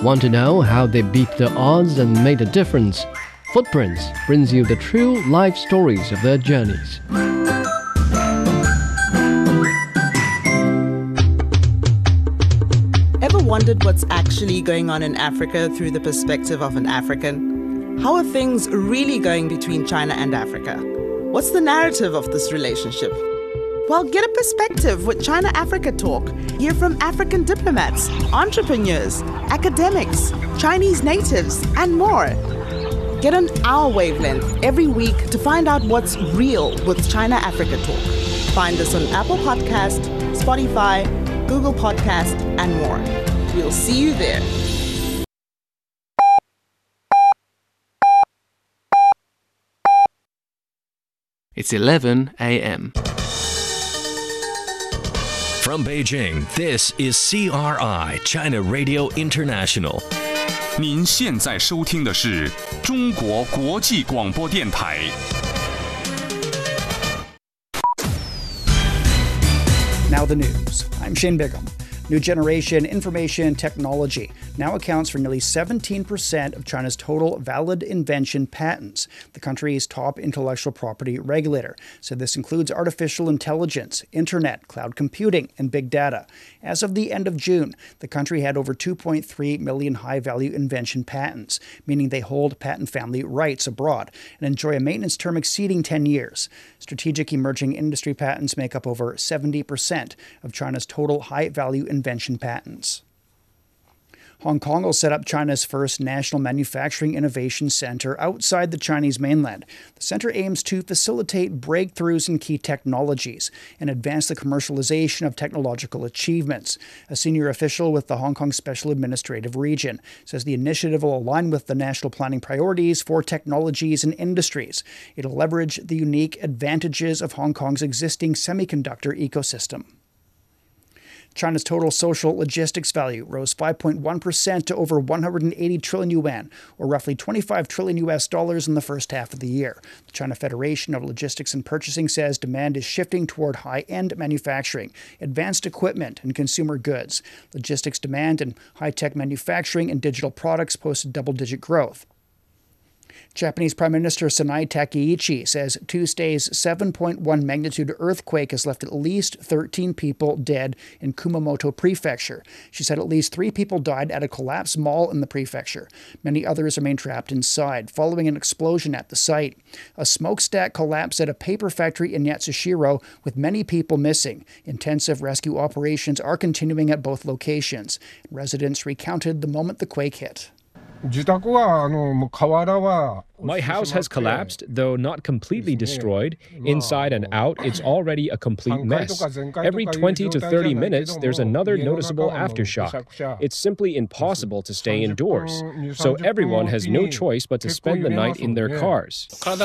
Want to know how they beat the odds and made a difference? Footprints brings you the true life stories of their journeys. Ever wondered what's actually going on in Africa through the perspective of an African? How are things really going between China and Africa? What's the narrative of this relationship? Well, get a perspective with China-Africa Talk. Hear from African diplomats, entrepreneurs, academics, Chinese natives, and more. Get on our wavelength every week to find out what's real with China-Africa Talk. Find us on Apple Podcast, Spotify, Google Podcast, and more. We'll see you there. It's 11 a.m. From Beijing, this is CRI, China Radio International. 您现在收听的是中国国际广播电台。 Now the news. I'm Shane Bigham. New generation information technology now accounts for nearly 17% of China's total valid invention patents. The country's top intellectual property regulator said this includes artificial intelligence, internet, cloud computing, and big data. As of the end of June, the country had over 2.3 million high-value invention patents, meaning they hold patent family rights abroad and enjoy a maintenance term exceeding 10 years. Strategic emerging industry patents make up over 70% of China's total high-value invention patents. Hong Kong will set up China's first national manufacturing innovation center outside the Chinese mainland. The center aims to facilitate breakthroughs in key technologies and advance the commercialization of technological achievements. A senior official with the Hong Kong Special Administrative Region says the initiative will align with the national planning priorities for technologies and industries. It'll leverage the unique advantages of Hong Kong's existing semiconductor ecosystem. China's total social logistics value rose 5.1% to over 180 trillion yuan, or roughly $25 trillion in the first half of the year. The China Federation of Logistics and Purchasing says demand is shifting toward high-end manufacturing, advanced equipment, and consumer goods. Logistics demand in high-tech manufacturing and digital products posted double-digit growth. Japanese Prime Minister Sanae Takaichi says Tuesday's 7.1 magnitude earthquake has left at least 13 people dead in Kumamoto Prefecture. She said at least 3 people died at a collapsed mall in the prefecture. Many others remain trapped inside, following an explosion at the site. A smokestack collapsed at a paper factory in Yatsushiro, with many people missing. Intensive rescue operations are continuing at both locations. Residents recounted the moment the quake hit. My house has collapsed, though not completely destroyed. Inside and out, it's already a complete mess. Every 20 to 30 minutes, there's another noticeable aftershock. It's simply impossible to stay indoors. So everyone has no choice but to spend the night in their cars.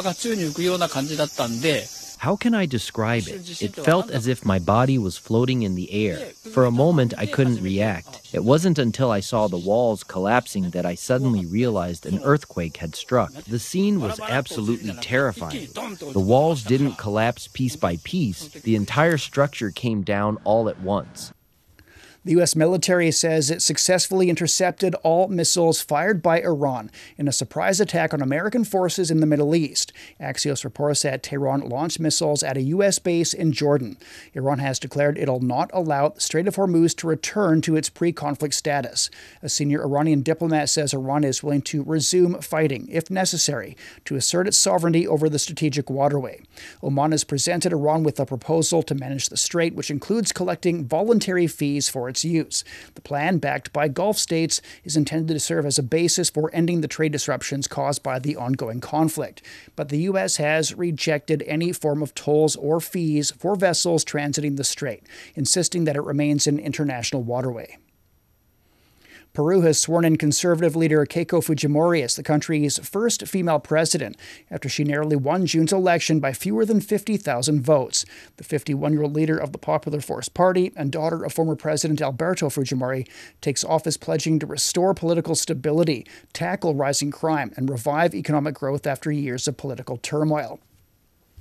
How can I describe it? It felt as if my body was floating in the air. For a moment, I couldn't react. It wasn't until I saw the walls collapsing that I suddenly realized an earthquake had struck. The scene was absolutely terrifying. The walls didn't collapse piece by piece. The entire structure came down all at once. The U.S. military says it successfully intercepted all missiles fired by Iran in a surprise attack on American forces in the Middle East. Axios reports that Tehran launched missiles at a U.S. base in Jordan. Iran has declared it'll not allow the Strait of Hormuz to return to its pre-conflict status. A senior Iranian diplomat says Iran is willing to resume fighting, if necessary, to assert its sovereignty over the strategic waterway. Oman has presented Iran with a proposal to manage the strait, which includes collecting voluntary fees for its use. The plan, backed by Gulf states, is intended to serve as a basis for ending the trade disruptions caused by the ongoing conflict. But the U.S. has rejected any form of tolls or fees for vessels transiting the strait, insisting that it remains an international waterway. Peru has sworn in conservative leader Keiko Fujimori as the country's first female president after she narrowly won June's election by fewer than 50,000 votes. The 51-year-old leader of the Popular Force Party and daughter of former President Alberto Fujimori takes office pledging to restore political stability, tackle rising crime, and revive economic growth after years of political turmoil.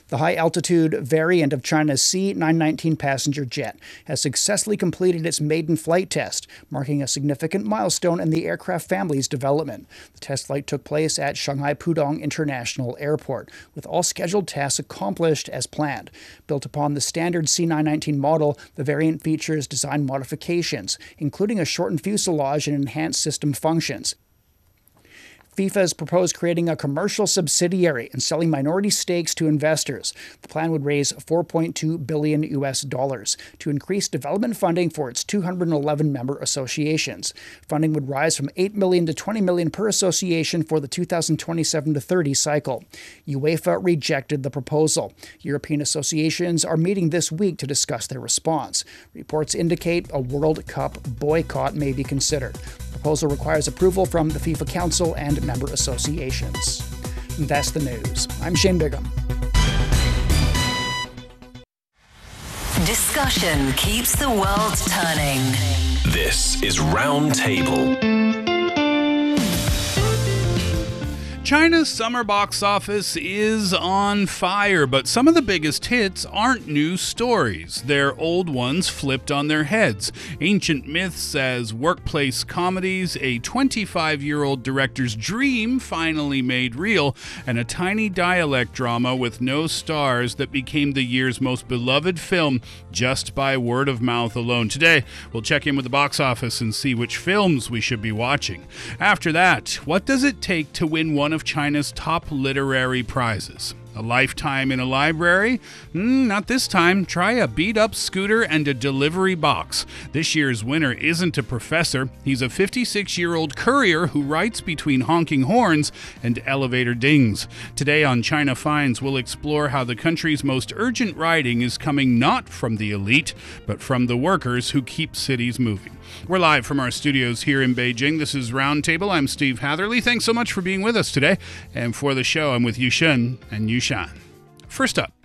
The high-altitude variant of China's C919 passenger jet has successfully completed its maiden flight test, marking a significant milestone in the aircraft family's development. The test flight took place at Shanghai Pudong International Airport, with all scheduled tasks accomplished as planned. Built upon the standard C919 model, the variant features design modifications, including a shortened fuselage and enhanced system functions. FIFA has proposed creating a commercial subsidiary and selling minority stakes to investors. The plan would raise $4.2 billion to increase development funding for its 211 member associations. Funding would rise from $8 million to $20 million per association for the 2027-30 cycle. UEFA rejected the proposal. European associations are meeting this week to discuss their response. Reports indicate a World Cup boycott may be considered. The proposal requires approval from the FIFA Council and member associations. And that's the news. I'm Shane Bigham. Discussion keeps the world turning. This is Roundtable. China's summer box office is on fire, but some of the biggest hits aren't new stories. They're old ones flipped on their heads. Ancient myths as workplace comedies, a 25-year-old director's dream finally made real, and a tiny dialect drama with no stars that became the year's most beloved film just by word of mouth alone. Today, we'll check in with the box office and see which films we should be watching. After that, what does it take to win one of China's top literary prizes? A lifetime in a library? Not this time. Try a beat-up scooter and a delivery box. This year's winner isn't a professor. He's a 56-year-old courier who writes between honking horns and elevator dings. Today on China Finds, we'll explore how the country's most urgent writing is coming not from the elite, but from the workers who keep cities moving. We're live from our studios here in Beijing. This is Roundtable. I'm Steve Hatherley. Thanks so much for being with us today. And for the show, I'm with Yushen and Yushan. First up,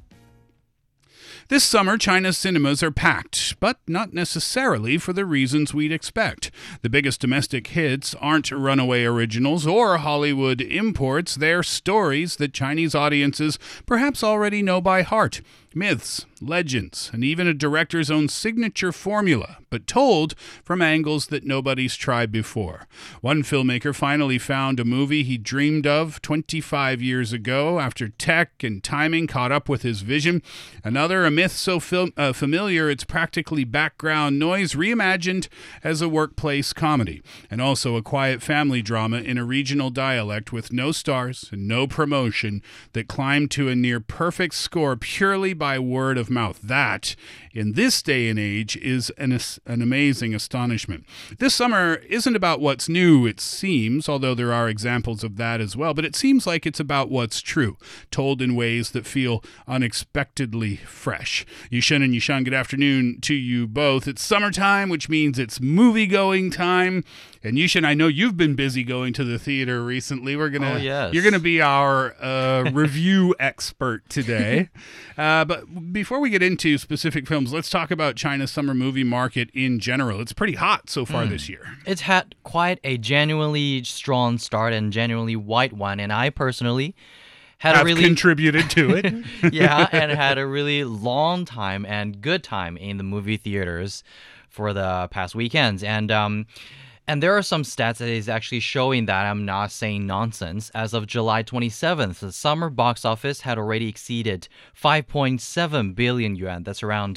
this summer, China's cinemas are packed, but not necessarily for the reasons we'd expect. The biggest domestic hits aren't runaway originals or Hollywood imports. They're stories that Chinese audiences perhaps already know by heart. Myths, legends, and even a director's own signature formula, but told from angles that nobody's tried before. One filmmaker finally found a movie he dreamed of 25 years ago after tech and timing caught up with his vision. Another, a myth so familiar it's practically background noise, reimagined as a workplace comedy. And also a quiet family drama in a regional dialect with no stars and no promotion that climbed to a near perfect score purely by word of mouth. That, in this day and age, is an amazing astonishment. This summer isn't about what's new, it seems, although there are examples of that as well, but it seems like it's about what's true, told in ways that feel unexpectedly fresh. Yushen and Yushan, good afternoon to you both. It's summertime, which means it's movie-going time. And Yushan, I know you've been busy going to the theater recently. You're gonna be our review expert today. But before we get into specific films, let's talk about China's summer movie market in general. It's pretty hot so far this year. It's had quite a genuinely strong start and genuinely wide one, and I personally have contributed to it. Yeah, and had a really long time and good time in the movie theaters for the past weekends. And there are some stats that is actually showing that I'm not saying nonsense. As of July 27th, the summer box office had already exceeded 5.7 billion yuan. That's around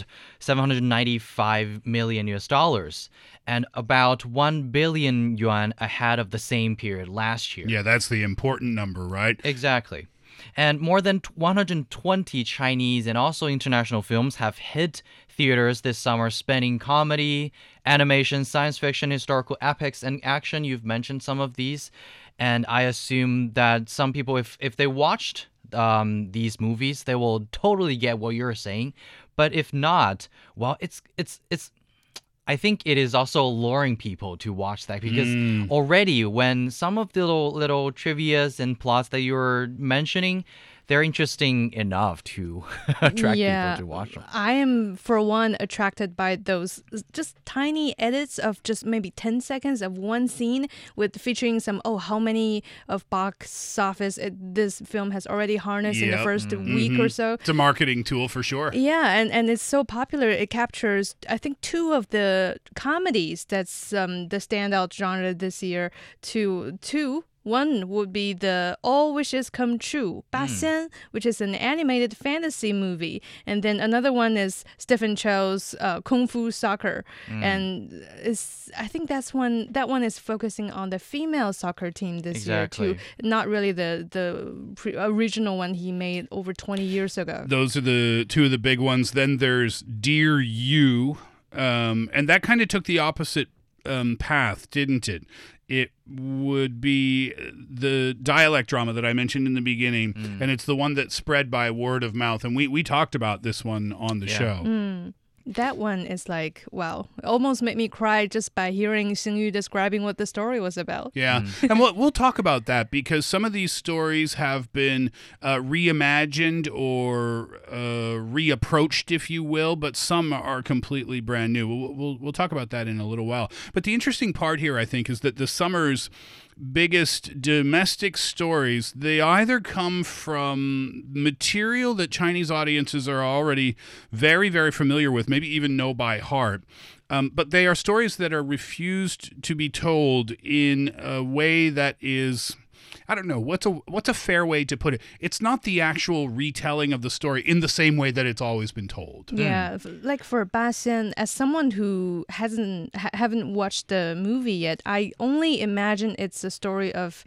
$795 million US, and about 1 billion yuan ahead of the same period last year. Yeah, that's the important number, right? Exactly. And more than 120 Chinese and also international films have hit theaters this summer, spanning comedy, animation, science fiction, historical epics, and action. You've mentioned some of these. And I assume that some people, if they watched these movies, they will totally get what you're saying. But if not, well, it's I think it is also luring people to watch that, because already when some of the little trivias and plots that you were mentioning, they're interesting enough to attract people to watch them. I am, for one, attracted by those just tiny edits of just maybe 10 seconds of one scene with featuring some, how many of box office this film has already harnessed in the first week or so. It's a marketing tool for sure. Yeah, and it's so popular. It captures, I think, 2 of the comedies that's the standout genre this year. One would be the All Wishes Come True, 八仙, which is an animated fantasy movie. And then another one is Stephen Chow's Kung Fu Soccer. And I think that one is focusing on the female soccer team this year too. Not really the original one he made over 20 years ago. Those are the 2 of the big ones. Then there's Dear You, and that kind of took the opposite path, didn't it? It would be the dialect drama that I mentioned in the beginning, and it's the one that spread by word of mouth. And we talked about this one on the show. That one is like, wow, it almost made me cry just by hearing Xingyu describing what the story was about. Yeah, and we'll talk about that because some of these stories have been reimagined or reapproached, if you will, but some are completely brand new. We'll talk about that in a little while. But the interesting part here, I think, is that the summer's biggest domestic stories, they either come from material that Chinese audiences are already very, very familiar with, maybe even know by heart, but they are stories that are refused to be told in a way that is, I don't know, what's a fair way to put it? It's not the actual retelling of the story in the same way that it's always been told. Yeah, like for 八仙, as someone who haven't watched the movie yet, I only imagine it's a story of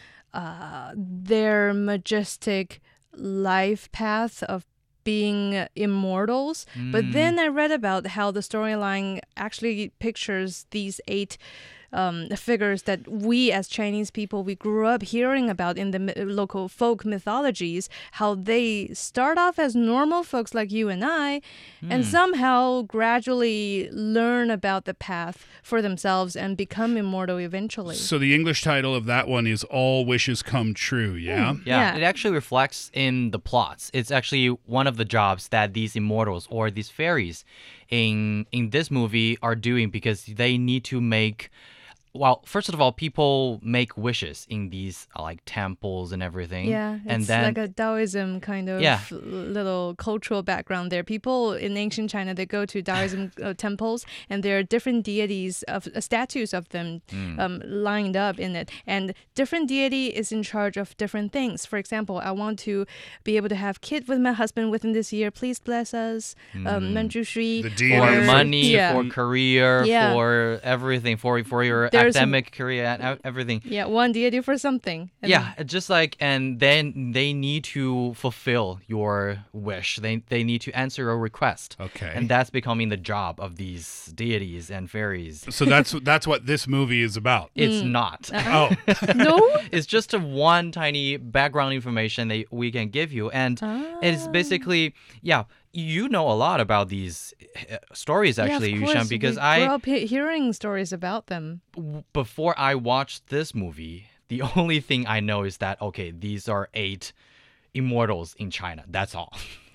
their majestic life path of being immortals. But then I read about how the storyline actually pictures these 8 figures that we as Chinese people, we grew up hearing about in the local folk mythologies, how they start off as normal folks like you and I, and somehow gradually learn about the path for themselves and become immortal eventually. So the English title of that one is All Wishes Come True, yeah? Yeah, it actually reflects in the plots. It's actually one of the jobs that these immortals or these fairies in this movie are doing because they need to make... Well, first of all, people make wishes in these like temples and everything. Yeah, it's then, like a Taoism kind of little cultural background there. People in ancient China, they go to Taoism temples, and there are different deities, statues of them lined up in it. And different deity is in charge of different things. For example, I want to be able to have kid with my husband within this year. Please bless us. Manju Shui. For money, for career, for everything, for your academic career and everything. Yeah, one deity for something. Just like, and then they need to fulfill your wish. They need to answer your request. Okay. And that's becoming the job of these deities and fairies. So that's what this movie is about. It's not. Oh. No? It's just one tiny background information that we can give you. And it's basically, you know a lot about these stories, actually, Yushan, because I grew up hearing stories about them. Before I watched this movie, the only thing I know is that, okay, these are 8 immortals in China. That's all.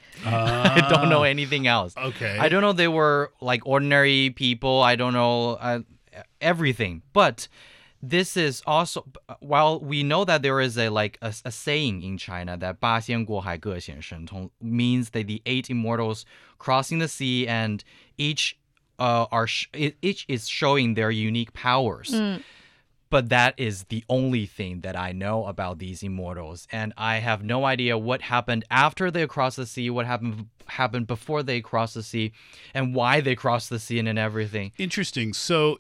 I don't know anything else. Okay. I don't know they were like ordinary people. I don't know everything. But this is also, while we know that there is a saying in China that 八仙过海各显神通 means that the 8 immortals crossing the sea, and each is showing their unique powers. But that is the only thing that I know about these immortals, and I have no idea what happened after they crossed the sea, what happened before they crossed the sea, and why they crossed the sea and everything. Interesting. So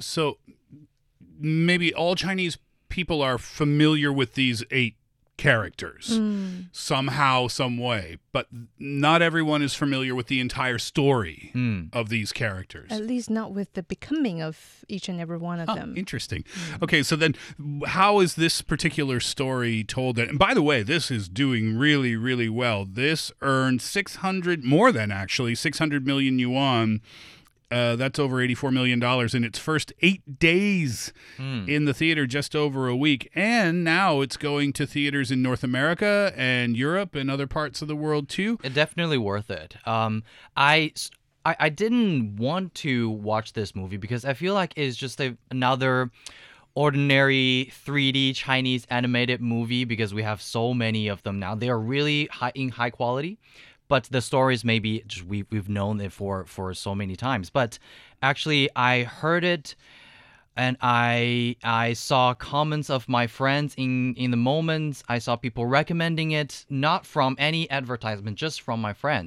maybe all Chinese people are familiar with these 8 characters somehow, some way, but not everyone is familiar with the entire story of these characters. At least not with the becoming of each and every one of them. Interesting. Okay, so then how is this particular story told? And by the way, this is doing really, really well. This earned 600 million yuan That's over $84 million in its first 8 days in the theater, just over a week. And now it's going to theaters in North America and Europe and other parts of the world too. It's definitely worth it. I didn't want to watch this movie because I feel like it's just another ordinary 3D Chinese animated movie because we have so many of them now. They are really high quality. But the stories maybe just we've known it for so many times. But actually, I heard it, and I saw comments of my friends in the moments. I saw people recommending it, not from any advertisement, just from my friends.